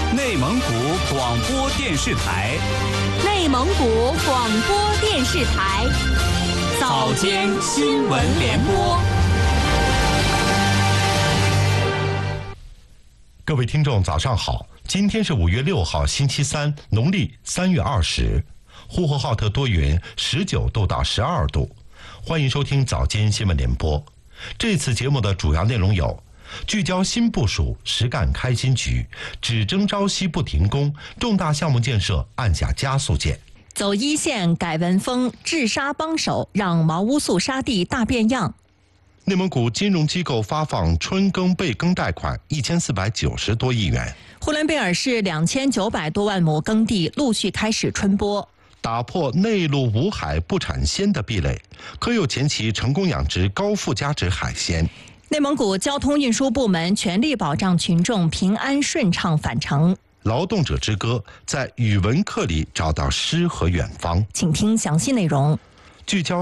内蒙古广播电视台， 内蒙古广播电视台， 早间新闻联播。 各位听众，早上好！今天是5月6号，星期三，农历3月20，呼和浩特多云，19度到12度。欢迎收听早间新闻联播。这次节目的主要内容有：聚焦新部署，实干开新局，只争朝夕不停工，重大项目建设按下加速键。 走一线改文风，治沙帮手，让茅屋速沙地大变样。 内蒙古金融机构发放春耕备耕贷款1490多亿元。 呼伦贝尔市2900多万亩耕地陆续开始春播。 打破内陆无海不产鲜的壁垒，科幼前期成功养殖高附加值海鲜。 内蒙古交通运输部门全力保障群众平安顺畅返程。 劳动者之歌在语文课里找到诗和远方。 请听详细内容。 聚焦